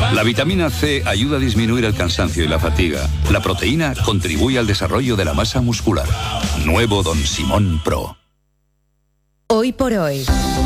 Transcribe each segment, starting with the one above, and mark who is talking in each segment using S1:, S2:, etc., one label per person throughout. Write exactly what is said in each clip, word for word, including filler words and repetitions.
S1: La vitamina C ayuda a disminuir el cansancio y la fatiga. La proteína contribuye al desarrollo de la masa muscular. Nuevo Don Simón Pro.
S2: Hoy por hoy,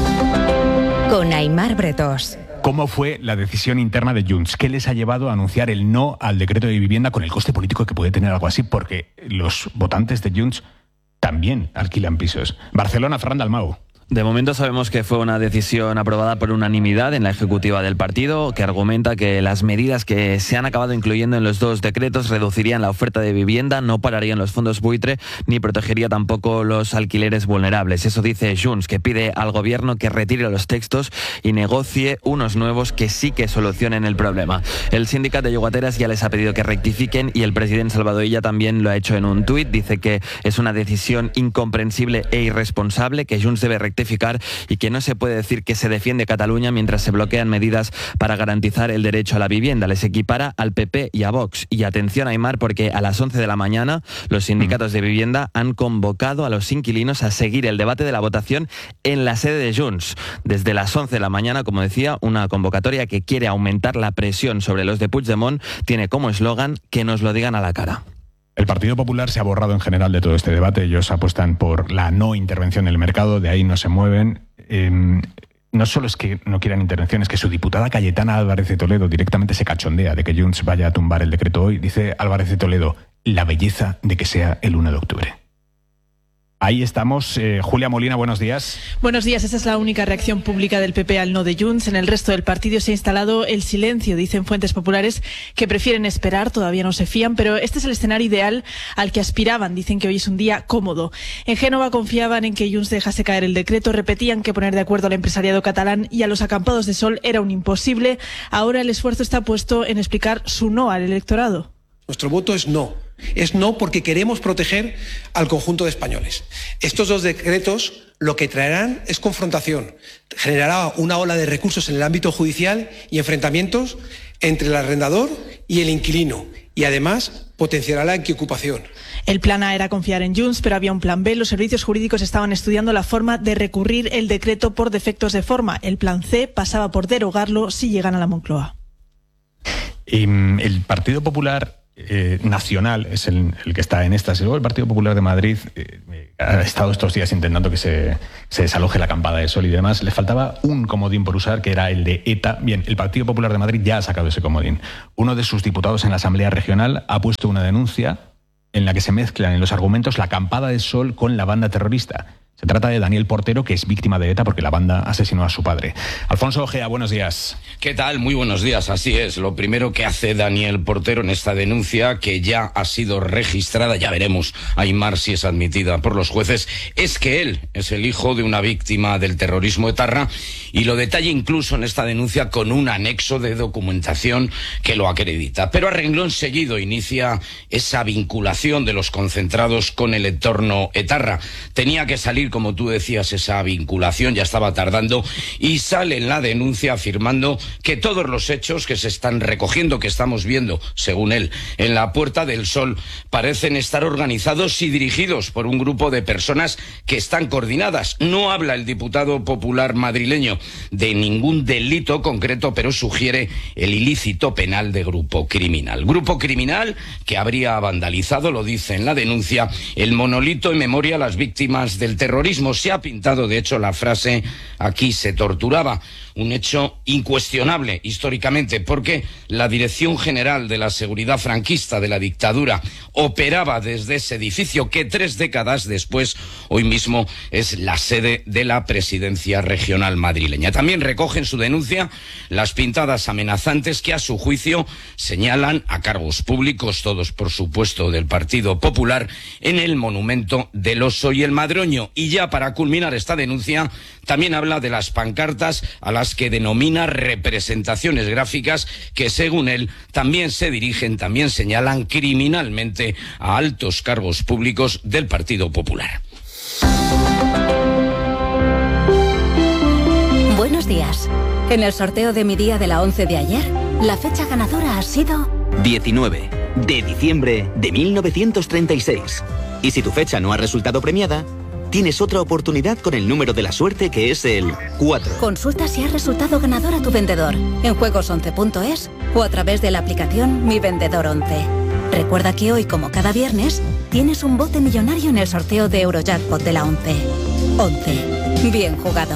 S2: con Aimar Bretós.
S3: ¿Cómo fue la decisión interna de Junts? ¿Qué les ha llevado a anunciar el no al decreto de vivienda con el coste político que puede tener algo así? Porque los votantes de Junts también alquilan pisos. Barcelona, Fran Dalmau.
S4: De momento sabemos que fue una decisión aprobada por unanimidad en la ejecutiva del partido, que argumenta que las medidas que se han acabado incluyendo en los dos decretos reducirían la oferta de vivienda, no pararían los fondos buitre ni protegería tampoco los alquileres vulnerables. Eso dice Junts, que pide al gobierno que retire los textos y negocie unos nuevos que sí que solucionen el problema. El sindicato de llogateras ya les ha pedido que rectifiquen y el presidente Salvador Illa también lo ha hecho en un tuit. Dice que es una decisión incomprensible e irresponsable, que Junts debe rectificar y que no se puede decir que se defiende Cataluña mientras se bloquean medidas para garantizar el derecho a la vivienda. Les equipara al P P y a Vox. Y atención, Aimar, porque a las once de la mañana los sindicatos de vivienda han convocado a los inquilinos a seguir el debate de la votación en la sede de Junts. Desde las once de la mañana, como decía, una convocatoria que quiere aumentar la presión sobre los de Puigdemont tiene como eslogan que nos lo digan a la cara.
S3: El Partido Popular se ha borrado en general de todo este debate. Ellos apuestan por la no intervención en el mercado, de ahí no se mueven. Eh, no solo es que no quieran intervención, es que su diputada Cayetana Álvarez de Toledo directamente se cachondea de que Junts vaya a tumbar el decreto hoy. Dice Álvarez de Toledo, la belleza de que sea el uno de octubre. Ahí estamos. Eh, Julia Molina, buenos días.
S5: Buenos días. Esa es la única reacción pública del P P al no de Junts. En el resto del partido se ha instalado el silencio. Dicen fuentes populares que prefieren esperar, todavía no se fían, pero este es el escenario ideal al que aspiraban. Dicen que hoy es un día cómodo. En Génova confiaban en que Junts dejase caer el decreto, repetían que poner de acuerdo al empresariado catalán y a los acampados de sol era un imposible. Ahora el esfuerzo está puesto en explicar su no al electorado.
S6: Nuestro voto es no. Es no porque queremos proteger al conjunto de españoles. Estos dos decretos lo que traerán es confrontación. Generará una ola de recursos en el ámbito judicial y enfrentamientos entre el arrendador y el inquilino. Y además potenciará la ocupación.
S5: El plan A era confiar en Junts, pero había un plan B. Los servicios jurídicos estaban estudiando la forma de recurrir el decreto por defectos de forma. El plan C pasaba por derogarlo si llegan a la Moncloa.
S3: Y el Partido Popular Eh, nacional es el, el que está en estas. Y luego el Partido Popular de Madrid eh, ha estado estos días intentando que se, se desaloje la acampada de sol y demás. Le faltaba un comodín por usar, que era el de ETA. Bien, el Partido Popular de Madrid ya ha sacado ese comodín. Uno de sus diputados en la Asamblea Regional ha puesto una denuncia en la que se mezclan en los argumentos la acampada de sol con la banda terrorista. Se trata de Daniel Portero, que es víctima de ETA porque la banda asesinó a su padre. Alfonso Ojea, buenos días.
S7: ¿Qué tal? Muy buenos días, así es. Lo primero que hace Daniel Portero en esta denuncia, que ya ha sido registrada, ya veremos, Aimar, si es admitida por los jueces, es que él es el hijo de una víctima del terrorismo etarra y lo detalla incluso en esta denuncia con un anexo de documentación que lo acredita. Pero a renglón seguido inicia esa vinculación de los concentrados con el entorno etarra. Tenía que salir, como tú decías, esa vinculación, ya estaba tardando, y sale en la denuncia afirmando que todos los hechos que se están recogiendo, que estamos viendo, según él, en la Puerta del Sol, parecen estar organizados y dirigidos por un grupo de personas que están coordinadas. No habla el diputado popular madrileño de ningún delito concreto, pero sugiere el ilícito penal de grupo criminal. Grupo criminal que habría vandalizado, lo dice en la denuncia, el monolito en memoria a las víctimas del terrorismo. Se ha pintado, de hecho, la frase "aquí se torturaba", un hecho incuestionable históricamente, porque la Dirección General de la Seguridad Franquista de la dictadura operaba desde ese edificio que tres décadas después, hoy mismo, es la sede de la Presidencia Regional madrileña. También recoge en su denuncia las pintadas amenazantes que, a su juicio, señalan a cargos públicos, todos por supuesto del Partido Popular, en el monumento del Oso y el Madroño. Y ya para culminar esta denuncia, también habla de las pancartas a las que denomina representaciones gráficas que, según él, también se dirigen, también señalan criminalmente a altos cargos públicos del Partido Popular.
S2: Buenos días. En el sorteo de mi día de la once de ayer, la fecha ganadora ha sido
S8: diecinueve de diciembre de mil novecientos treinta y seis. Y si tu fecha no ha resultado premiada, tienes otra oportunidad con el número de la suerte, que es el cuatro.
S2: Consulta si has resultado ganador a tu vendedor en juegos once punto es o a través de la aplicación Mi Vendedor once. Recuerda que hoy, como cada viernes, tienes un bote millonario en el sorteo de Eurojackpot de la once. once. Bien jugado.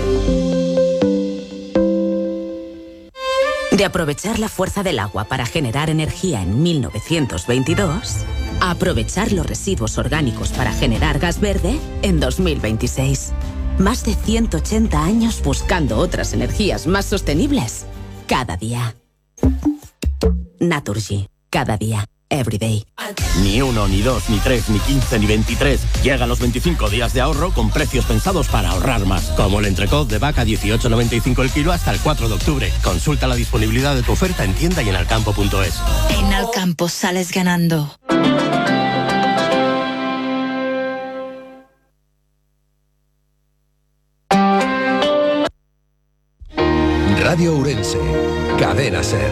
S9: De aprovechar la fuerza del agua para generar energía en mil novecientos veintidós, a aprovechar los residuos orgánicos para generar gas verde en dos mil veintiséis. Más de ciento ochenta años buscando otras energías más sostenibles cada día. Naturgy. Cada día. Everyday.
S10: Ni uno, ni dos, ni tres, ni quince, ni veintitrés. Llegan los veinticinco días de ahorro con precios pensados para ahorrar más. Como el entrecot de vaca dieciocho noventa y cinco el kilo hasta el cuatro de octubre. Consulta la disponibilidad de tu oferta en tienda y en alcampo punto es.
S11: En Alcampo sales ganando.
S12: Radio Ourense. Cadena SER.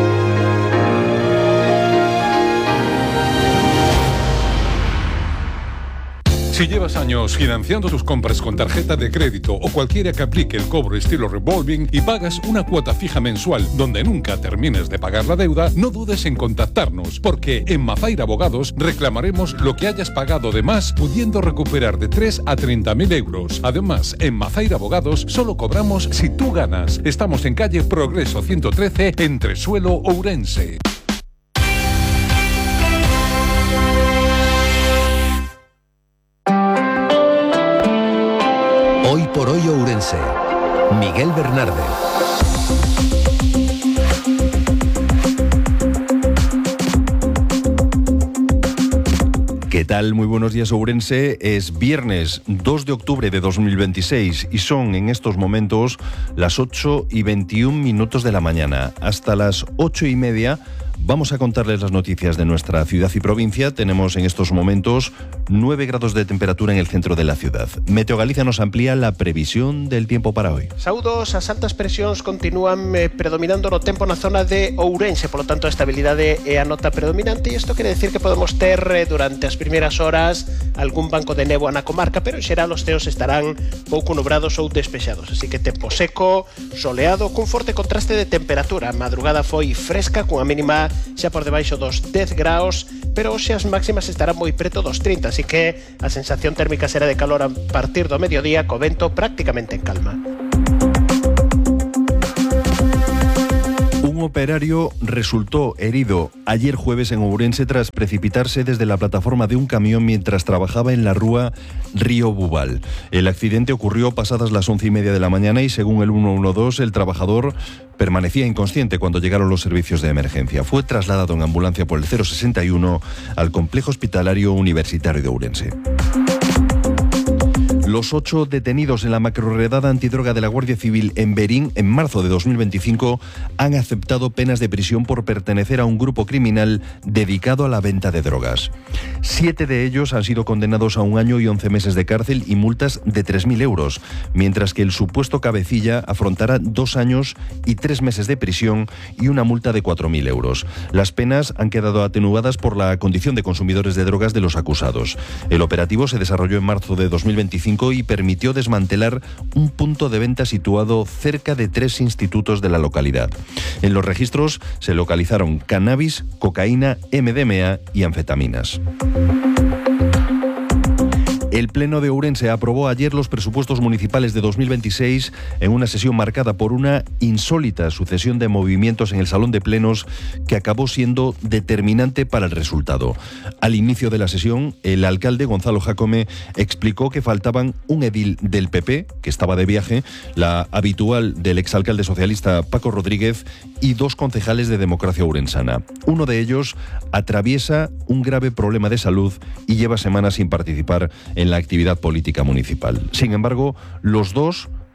S13: Si llevas años financiando tus compras con tarjeta de crédito o cualquiera que aplique el cobro estilo revolving y pagas una cuota fija mensual donde nunca termines de pagar la deuda, no dudes en contactarnos, porque en Mafaira Abogados reclamaremos lo que hayas pagado de más, pudiendo recuperar de tres a treinta mil euros. Además, en Mafaira Abogados solo cobramos si tú ganas. Estamos en calle Progreso ciento trece, Entresuelo, Ourense.
S12: Hoy por hoy Ourense. Miguel Bernarde.
S14: ¿Qué tal? Muy buenos días, Ourense. Es viernes dos de octubre de dos mil veintiséis y son en estos momentos las ocho y veintiún minutos de la mañana. Hasta las ocho y media vamos a contarles las noticias de nuestra ciudad y provincia. Tenemos en estos momentos nueve grados de temperatura en el centro de la ciudad. Meteo Galicia nos amplía la previsión del tiempo para hoy.
S15: Saúdos, as altas presións continúan eh, predominando no tempo na zona de Ourense, polo tanto a estabilidade é a nota predominante, e isto quere decir que podemos ter eh, durante as primeiras horas algún banco de néboa na comarca, pero en xeral os ceos estarán pouco nubrados ou despexados, así que tempo seco, soleado, cun forte contraste de temperatura. A madrugada foi fresca, cunha mínima xa por debaixo dos dez graus, pero hoxe as máximas estarán moi preto dos trinta, así que a sensación térmica será de calor a partir do mediodía, co vento prácticamente en calma.
S14: Un operario resultó herido ayer jueves en Ourense tras precipitarse desde la plataforma de un camión mientras trabajaba en la rúa Río Bubal. El accidente ocurrió pasadas las once y media de la mañana y, según el ciento doce, el trabajador permanecía inconsciente cuando llegaron los servicios de emergencia. Fue trasladado en ambulancia por el cero sesenta y uno al complejo hospitalario universitario de Ourense. Los ocho detenidos en la macrorredada antidroga de la Guardia Civil en Berín en marzo de dos mil veinticinco han aceptado penas de prisión por pertenecer a un grupo criminal dedicado a la venta de drogas. Siete de ellos han sido condenados a un año y once meses de cárcel y multas de tres mil euros, mientras que el supuesto cabecilla afrontará dos años y tres meses de prisión y una multa de cuatro mil euros. Las penas han quedado atenuadas por la condición de consumidores de drogas de los acusados. El operativo se desarrolló en marzo de dos mil veinticinco y permitió desmantelar un punto de venta situado cerca de tres institutos de la localidad. En los registros se localizaron cannabis, cocaína, eme de eme a y anfetaminas. El Pleno de Ourense aprobó ayer los presupuestos municipales de dos mil veintiséis en una sesión marcada por una insólita sucesión de movimientos en el Salón de Plenos que acabó siendo determinante para el resultado. Al inicio de la sesión, el alcalde Gonzalo Jácome explicó que faltaban un edil del P P, que estaba de viaje, la habitual del exalcalde socialista Paco Rodríguez y dos concejales de Democracia Ourensana. Uno de ellos atraviesa un grave problema de salud y lleva semanas sin participar en la actividad política municipal. Sin embargo, los dos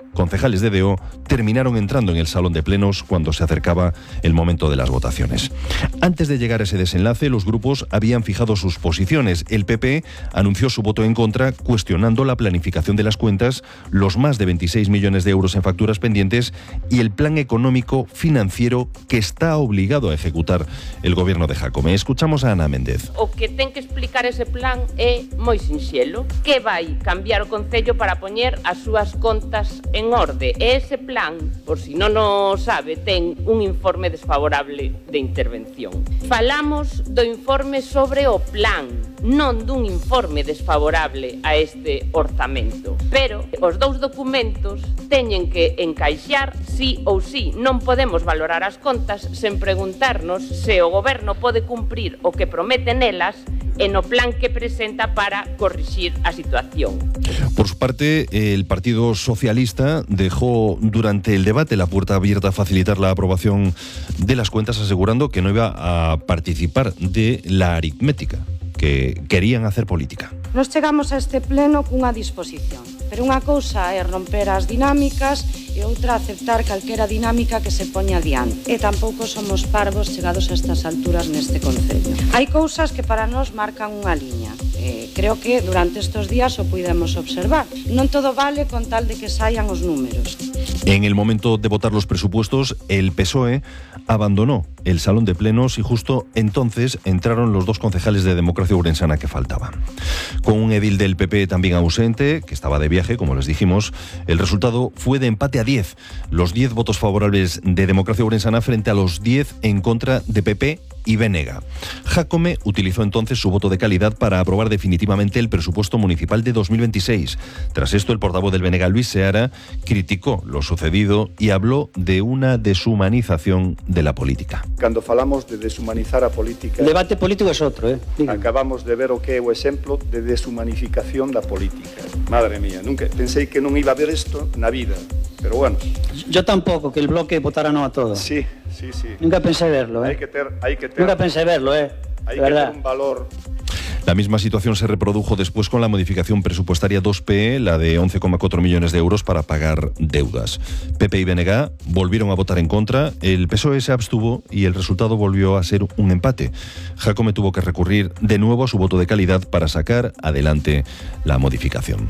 S14: concejales de D O, terminaron entrando en el salón de plenos cuando se acercaba el momento de las votaciones. Antes de llegar a ese desenlace, los grupos habían fijado sus posiciones. El P P anunció su voto en contra, cuestionando la planificación de las cuentas, los más de veintiséis millones de euros en facturas pendientes y el plan económico financiero que está obligado a ejecutar el gobierno de Jácome. Escuchamos a Ana Méndez.
S16: O que ten que explicar ese plan é moi sinxelo. Que vai cambiar o Concello para poñer as súas contas en orde? E ese plan, por si non o sabe, ten un informe desfavorable de intervención. Falamos do informe sobre o plan, non dun informe desfavorable a este orzamento. Pero os dous documentos teñen que encaixar sí ou sí. Non podemos valorar as contas sen preguntarnos se o goberno pode cumprir o que promete nelas en o plan que presenta para corrixir a situación.
S14: Por su parte, el Partido Socialista dejó durante el debate la puerta abierta a facilitar la aprobación de las cuentas, asegurando que no iba a participar de la aritmética, que querían hacer política.
S17: Nos chegamos a este pleno cunha disposición, pero unha cousa é romper as dinámicas e outra aceptar calquera dinámica que se poña adiante. E tampouco somos parvos chegados a estas alturas neste Concello. Hai cousas que para nós marcan unha liña. Eh, creo que durante estes días o puidemos observar. Non todo vale con tal de que saian os números.
S14: En el momento de votar los presupuestos, el P S O E abandonó el salón de plenos y justo entonces entraron los dos concejales de Democracia Ourensana que faltaban. Con un edil del P P también ausente, que estaba de viaje, como les dijimos, el resultado fue de empate a diez. Los diez votos favorables de Democracia Ourensana frente a los diez en contra de P P y B N G. Jácome utilizó entonces su voto de calidad para aprobar definitivamente el presupuesto municipal de dos mil veintiséis. Tras esto, el portavoz del B N G, Luis Seara, criticó lo sucedido y habló de una deshumanización de la política.
S18: Cando falamos de deshumanizar a política...
S19: O debate político é outro, eh?
S18: Acabamos de ver o que é o exemplo de deshumanificación da política. Madre mía, nunca pensei que non iba a ver isto na vida, pero bueno.
S19: Yo tampouco, que el bloque votara no a todo.
S18: Sí, sí, sí.
S19: Nunca pensé verlo, eh?
S18: Hay que ter, hay que ter,
S19: Nunca pensé verlo, eh?
S18: Hay que ter un valor.
S14: La misma situación se reprodujo después con la modificación presupuestaria dos P E, la de once coma cuatro millones de euros para pagar deudas. P P y B N G volvieron a votar en contra, el P S O E se abstuvo y el resultado volvió a ser un empate. Jácome tuvo que recurrir de nuevo a su voto de calidad para sacar adelante la modificación.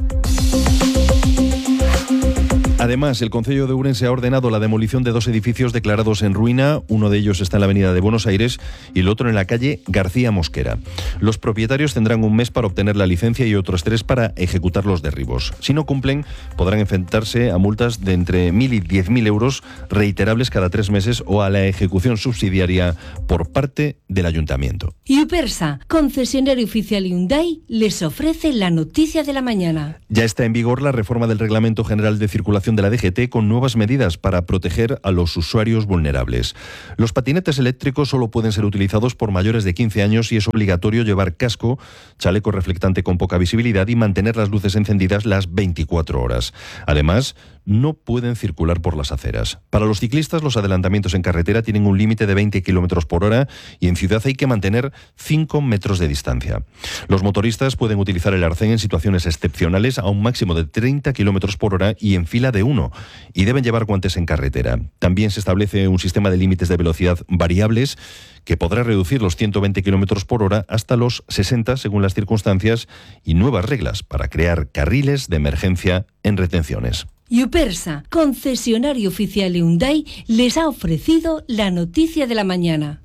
S14: Además, el Concello de Ourense ha ordenado la demolición de dos edificios declarados en ruina. Uno de ellos está en la avenida de Buenos Aires y el otro en la calle García Mosquera. Los propietarios tendrán un mes para obtener la licencia y otros tres para ejecutar los derribos. Si no cumplen, podrán enfrentarse a multas de entre mil y diez mil euros reiterables cada tres meses o a la ejecución subsidiaria por parte del ayuntamiento.
S20: Yupersa, concesionario oficial Hyundai, les ofrece la noticia de la mañana.
S14: Ya está en vigor la reforma del Reglamento General de Circulación de la D G T con nuevas medidas para proteger a los usuarios vulnerables. Los patinetes eléctricos solo pueden ser utilizados por mayores de quince años y es obligatorio llevar casco, chaleco reflectante con poca visibilidad y mantener las luces encendidas las veinticuatro horas. Además, no pueden circular por las aceras. Para los ciclistas, los adelantamientos en carretera tienen un límite de veinte kilómetros por hora y en ciudad hay que mantener cinco metros de distancia. Los motoristas pueden utilizar el arcén en situaciones excepcionales a un máximo de treinta kilómetros por hora y en fila de uno, y deben llevar guantes en carretera. También se establece un sistema de límites de velocidad variables que podrá reducir los ciento veinte kilómetros por hora hasta los sesenta según las circunstancias y nuevas reglas para crear carriles de emergencia en retenciones.
S20: Yupersa, concesionario oficial Hyundai, les ha ofrecido la noticia de la mañana.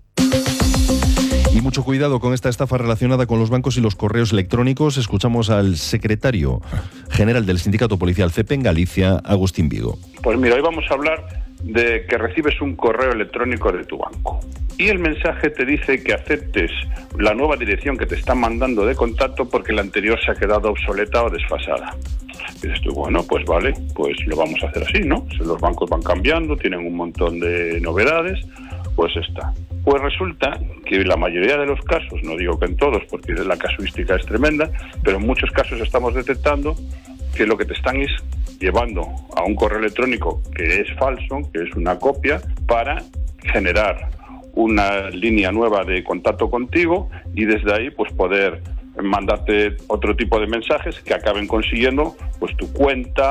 S14: Y mucho cuidado con esta estafa relacionada con los bancos y los correos electrónicos. Escuchamos al secretario general del Sindicato Policial C E P en Galicia, Agustín Vigo.
S21: Pues mira, hoy vamos a hablar de que recibes un correo electrónico de tu banco y el mensaje te dice que aceptes la nueva dirección que te están mandando de contacto porque la anterior se ha quedado obsoleta o desfasada. Y dices tú, bueno, pues vale, pues lo vamos a hacer así, ¿no? Los bancos van cambiando, tienen un montón de novedades, pues está. Pues resulta que la mayoría de los casos, no digo que en todos porque la casuística es tremenda, pero en muchos casos estamos detectando que lo que te están es llevando a un correo electrónico que es falso, que es una copia, para generar una línea nueva de contacto contigo y desde ahí pues poder mandarte otro tipo de mensajes que acaben consiguiendo pues tu cuenta,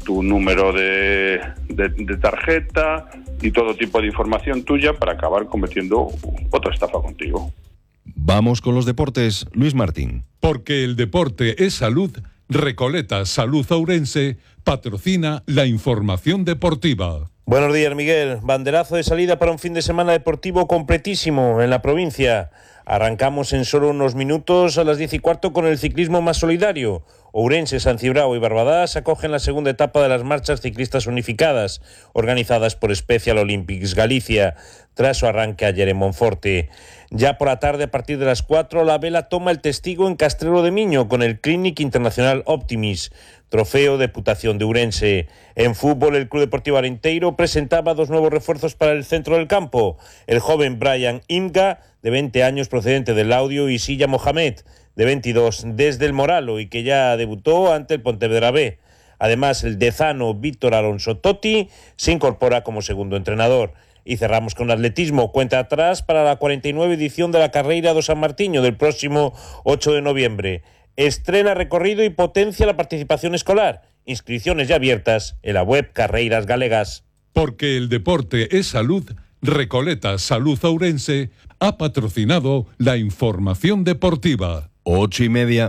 S21: tu número de, de, de tarjeta y todo tipo de información tuya para acabar cometiendo otra estafa contigo.
S14: Vamos con los deportes. Luis Martín.
S13: Porque el deporte es salud, Recoleta Salud Ourense patrocina la información deportiva.
S1: Buenos días, Miguel. Banderazo de salida para un fin de semana deportivo completísimo en la provincia. Arrancamos en solo unos minutos a las diez y cuarto con el ciclismo más solidario. Ourense, San Cibrao y Barbadás acogen la segunda etapa de las marchas ciclistas unificadas, organizadas por Special Olympics Galicia, tras su arranque ayer en Monforte. Ya por la tarde, a partir de las cuatro, la vela toma el testigo en Castrelo de Miño con el Clínic Internacional Optimis, trofeo Deputación de Ourense. En fútbol, el Club Deportivo Arenteiro presentaba dos nuevos refuerzos para el centro del campo. El joven Brian Imga, de veinte años, procedente del Laudio, y Silla Mohamed, de veintidós, desde el Moralo, y que ya debutó ante el Pontevedra B. Además, el dezano Víctor Alonso Totti se incorpora como segundo entrenador. Y cerramos con atletismo, cuenta atrás para la cuarenta y nueve edición de la Carreira do San Martiño del próximo ocho de noviembre. Estrena recorrido y potencia la participación escolar. Inscripciones ya abiertas en la web Carreiras Galegas.
S13: Porque el deporte es salud, Recoleta Salud Ourense ha patrocinado la información deportiva.
S14: Ocho y media.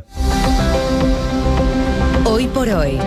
S22: Hoy por hoy,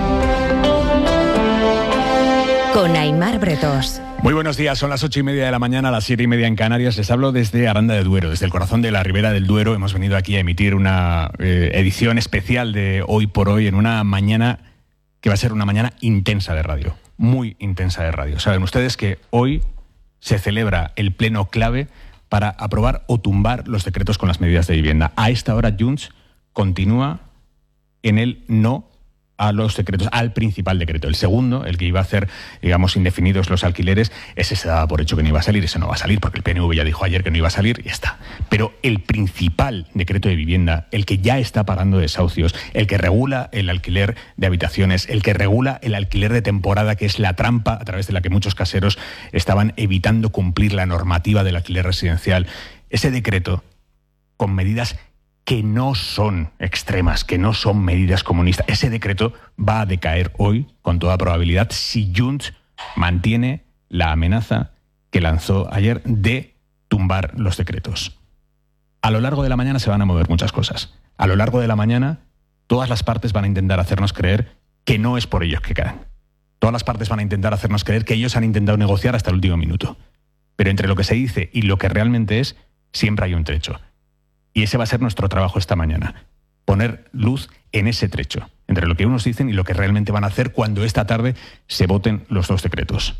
S22: con Aimar Bretos.
S3: Muy buenos días, son las ocho y media de la mañana, las siete y media en Canarias. Les hablo desde Aranda de Duero, desde el corazón de la Ribera del Duero. Hemos venido aquí a emitir una eh, edición especial de Hoy por Hoy en una mañana que va a ser una mañana intensa de radio, muy intensa de radio. Saben ustedes que hoy se celebra el pleno clave para aprobar o tumbar los decretos con las medidas de vivienda. A esta hora Junts continúa en el no a los decretos, al principal decreto. El segundo, el que iba a hacer, digamos, indefinidos los alquileres, ese se daba por hecho que no iba a salir, ese no va a salir, porque el P N V ya dijo ayer que no iba a salir y ya está. Pero el principal decreto de vivienda, el que ya está pagando desahucios, el que regula el alquiler de habitaciones, el que regula el alquiler de temporada, que es la trampa a través de la que muchos caseros estaban evitando cumplir la normativa del alquiler residencial, ese decreto, con medidas que no son extremas, que no son medidas comunistas. Ese decreto va a decaer hoy, con toda probabilidad, si Junts mantiene la amenaza que lanzó ayer de tumbar los decretos. A lo largo de la mañana se van a mover muchas cosas. A lo largo de la mañana, todas las partes van a intentar hacernos creer que no es por ellos que caen. Todas las partes van a intentar hacernos creer que ellos han intentado negociar hasta el último minuto. Pero entre lo que se dice y lo que realmente es, siempre hay un trecho. Y ese va a ser nuestro trabajo esta mañana, poner luz en ese trecho, entre lo que unos dicen y lo que realmente van a hacer cuando esta tarde se voten los dos decretos.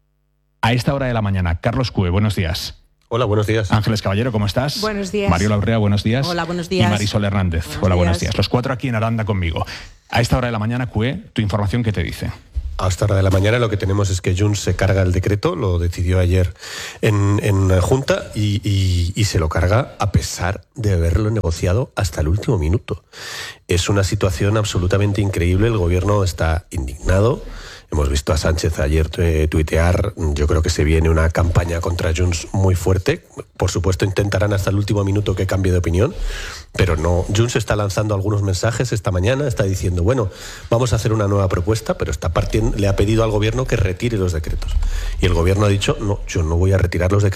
S3: A esta hora de la mañana, Carlos Cue, buenos días.
S23: Hola, buenos días.
S3: Ángeles Caballero, ¿cómo estás?
S24: Buenos días.
S3: Mariola Urrea, buenos días.
S24: Hola, buenos días.
S3: Y Marisol Hernández.
S24: Buenos
S3: Hola, buenos
S24: días.
S3: días. Los cuatro aquí en Aranda conmigo. A esta hora de la mañana, Cue, tu información, ¿qué te dice?
S23: A esta hora de la mañana lo que tenemos es que Junts se carga el decreto, lo decidió ayer en, en Junta y, y, y se lo carga a pesar de haberlo negociado hasta el último minuto. Es una situación absolutamente increíble, el gobierno está indignado. Hemos visto a Sánchez ayer tuitear, yo creo que se viene una campaña contra Junts muy fuerte. Por supuesto intentarán hasta el último minuto que cambie de opinión, pero no. Junts está lanzando algunos mensajes esta mañana, está diciendo, bueno, vamos a hacer una nueva propuesta, pero está partiendo, le ha pedido al gobierno que retire los decretos. Y el gobierno ha dicho, no, yo no voy a retirar los decretos.